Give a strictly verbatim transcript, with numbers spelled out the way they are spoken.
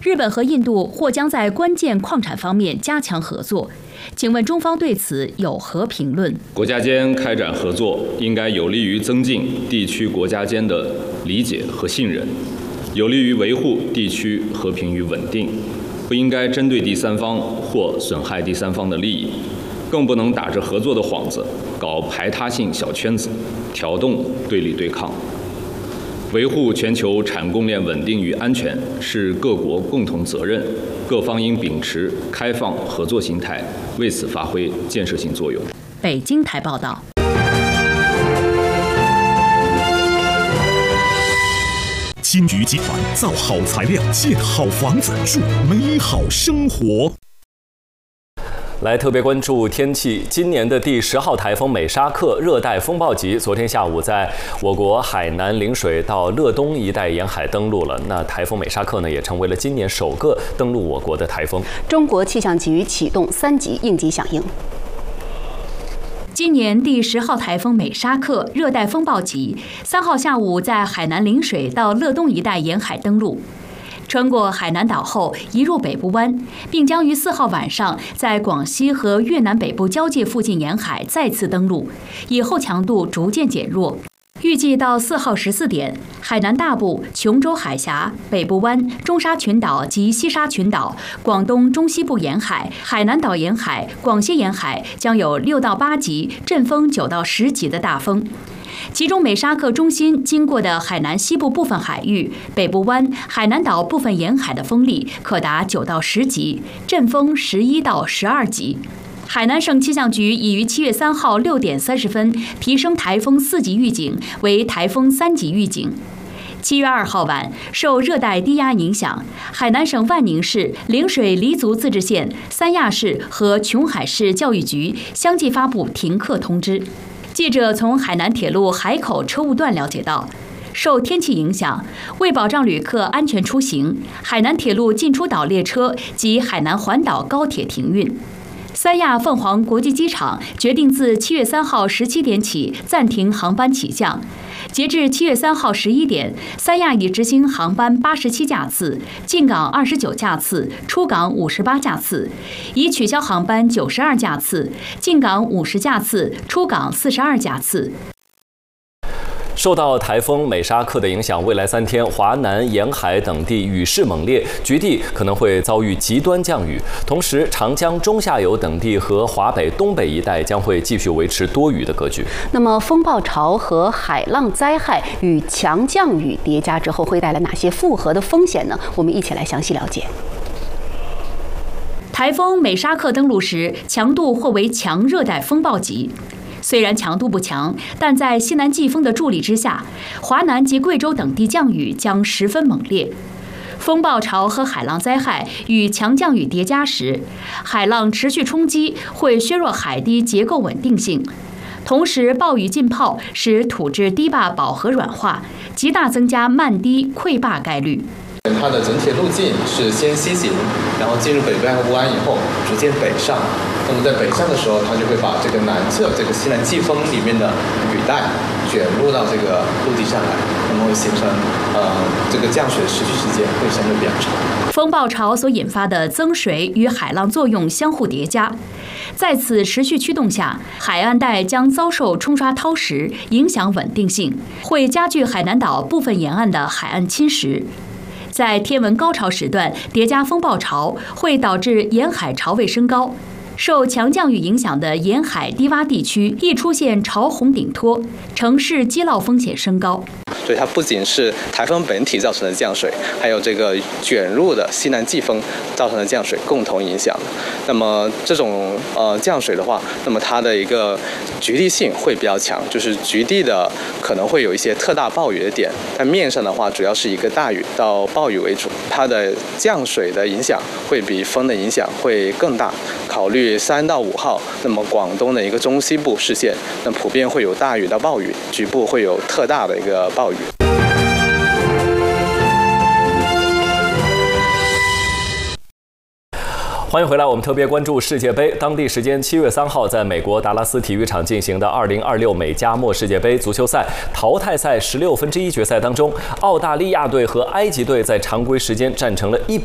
日本和印度或将在关键矿产方面加强合作。请问中方对此有何评论？ 国家间开展合作应该有利于增进地区国家间的理解和信任，有利于维护地区和平与稳定，不应该针对第三方或损害第三方的利益，更不能打着合作的幌子搞排他性小圈子，挑动对立对抗。维护全球产供链稳定与安全是各国共同责任，各方应秉持开放合作心态，为此发挥建设性作用。 北京台报道。 金桔集团造好材料，建好房子，助美好生活。 来特别关注天气，今年的第十号台风美沙克热带风暴级，昨天下午在我国海南陵水到乐东一带沿海登陆了。那台风美沙克呢，也成为了今年首个登陆我国的台风。 中国气象局启动三级应急响应。 今年第十号台风美沙克热带风暴级，三号下午在海南陵水到乐东一带沿海登陆。穿过海南岛后移入北部湾，并将于四号晚上在广西和越南北部交界附近沿海再次登陆，以后强度逐渐减弱。预计到四号十四点，海南大部、琼州海峡、北部湾、中沙群岛及西沙群岛、广东中西部沿海、海南岛沿海、广西沿海将有六到八级、阵风九到十级的大风。其中美沙克中心经过的海南西部部分海域、北部湾、海南岛部分沿海的风力可达九到十级，阵风十一到十二级。海南省气象局已于七月三号六点三十分提升台风四级预警为台风三级预警。七月二号晚，受热带低压影响，海南省万宁市、陵水黎族自治县、三亚市和琼海市教育局相继发布停课通知。记者从海南铁路海口车务段了解到，受天气影响，为保障旅客安全出行，海南铁路进出岛列车及海南环岛高铁停运。三亚凤凰国际机场决定自七月三号十七点起暂停航班起降。截至七月三号十一点，三亚已执行航班八十七架次，进港二十九架次，出港五十八架次，已取消航班九十二架次，进港五十架次，出港四十二架次。 受到台风美沙克的影响，未来三天华南沿海等地雨势猛烈，局地可能会遭遇极端降雨。同时，长江中下游等地和华北、东北一带将会继续维持多雨的格局。 那么，风暴潮和海浪灾害与强降雨叠加之后，会带来哪些复合的风险呢？我们一起来详细了解。 台风美沙克登陆时，强度或为强热带风暴级。虽然强度不强，但在西南季风的助力之下，华南及贵州等地降雨将十分猛烈。风暴潮和海浪灾害与强降雨叠加时，海浪持续冲击会削弱海堤结构稳定性，同时暴雨浸泡使土质堤坝饱和软化，极大增加漫堤溃坝概率。 它的整体路径是先西行，然后进入北部湾以后逐渐北上。那么在北上的时候，它就会把这个南侧这个西南季风里面的雨带卷入到这个陆地上来，那么会形成呃这个降水的持续时间会相对比较长。 风暴潮所引发的增水与海浪作用相互叠加，在此持续驱动下，海岸带将遭受冲刷掏蚀，影响稳定性，会加剧海南岛部分沿岸的海岸侵蚀。在天文高潮时段叠加风暴潮，会导致沿海潮位升高。受强降雨影响的沿海低洼地区易出现潮洪顶托，城市积涝风险升高。 所以它不仅是台风本体造成的降水，还有这个卷入的西南季风造成的降水共同影响。那么这种呃降水的话，那么它的一个局地性会比较强，就是局地的可能会有一些特大暴雨的点，但面上的话主要是一个大雨到暴雨为主，它的降水的影响会比风的影响会更大。考虑三到五号，那么广东的一个中西部视线，那普遍会有大雨到暴雨，局部会有特大的一个暴雨。 欢迎回来，我们特别关注世界杯。当地时间七月三号，在美国达拉斯体育场进行的二零二六美加墨世界杯足球赛淘汰赛十六分之一决赛当中，澳大利亚队和埃及队在常规时间战成了一比